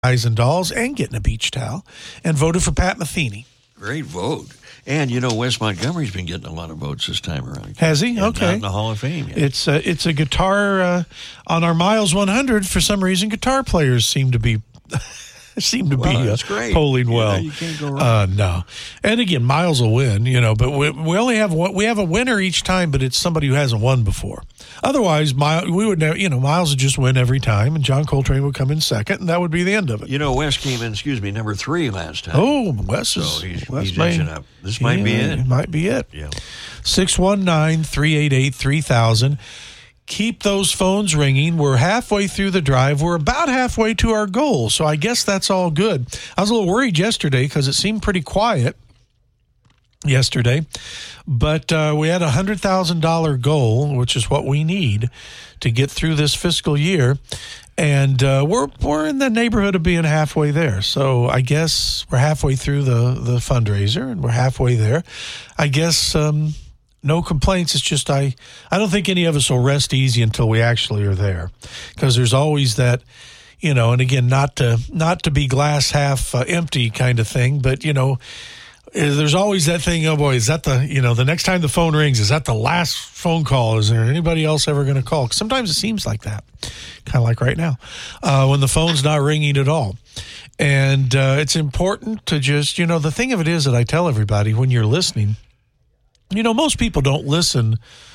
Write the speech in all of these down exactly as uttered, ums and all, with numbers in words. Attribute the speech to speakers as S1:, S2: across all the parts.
S1: Guys and Dolls and getting a beach towel, and voted for Pat Metheny.
S2: Great vote. And, you know, Wes Montgomery's been getting a lot of votes this time around.
S1: Has he?
S2: And
S1: okay.
S2: Not in the Hall of Fame yet.
S1: It's, uh, it's a guitar uh, on our Miles one hundred. For some reason, guitar players seem to be... seem to
S2: well,
S1: be uh, polling well.
S2: Yeah, you can't go wrong.
S1: Uh, no, and again, Miles will win. You know, but we, we only have one. We have a winner each time, but it's somebody who hasn't won before. Otherwise, Miles, we would never. You know, Miles would just win every time, and John Coltrane would come in second, and that would be the end of it.
S2: You know, Wes came in. Excuse me, number three last time.
S1: Oh, Wes is.
S2: So he's,
S1: Wes
S2: he's
S1: may,
S2: edging up. This might yeah, be it.
S1: It might be it.
S2: Yeah.
S1: Six one nine three eight eight three thousand. Keep those phones ringing. We're halfway through the drive. We're about halfway to our goal, so I guess that's all good. I was a little worried yesterday because it seemed pretty quiet yesterday, but uh, we had a one hundred thousand dollars goal, which is what we need to get through this fiscal year, and uh, we're we're in the neighborhood of being halfway there. So I guess we're halfway through the, the fundraiser, and we're halfway there. I guess... Um, No complaints. It's just I, I don't think any of us will rest easy until we actually are there, because there's always that, you know. And again, not to not to be glass half uh, empty kind of thing, but you know, there's always that thing. Oh boy, is that the you know the next time the phone rings, is that the last phone call? Is there anybody else ever going to call? 'Cause sometimes it seems like that, kind of like right now, uh, when the phone's not ringing at all. And uh, it's important to just you know the thing of it is that I tell everybody when you're listening. You know, most people don't listen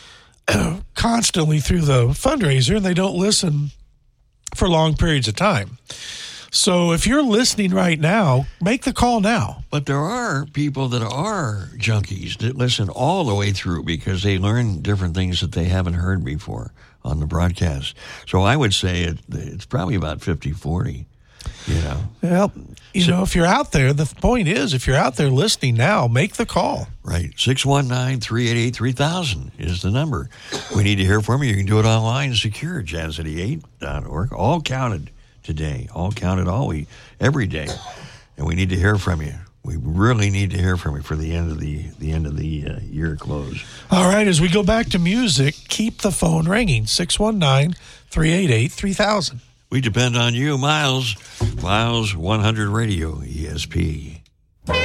S1: constantly through the fundraiser, and they don't listen for long periods of time. So if you're listening right now, make the call now.
S2: But there are people that are junkies that listen all the way through because they learn different things that they haven't heard before on the broadcast. So I would say it, it's probably about fifty forty. You know,
S1: well, you so, know, if you're out there, the point is, if you're out there listening now, make the call.
S2: Right. six one nine three eight eight three thousand is the number. We need to hear from you. You can do it online, secure, jazz eighty-eight dot org. All counted today. All counted all week, every day. And we need to hear from you. We really need to hear from you for the end of the, the end of the uh, year close.
S1: All right. As we go back to music, keep the phone ringing. six one nine three eight eight three thousand.
S2: We depend on you, Miles. Miles one hundred Radio, E S P.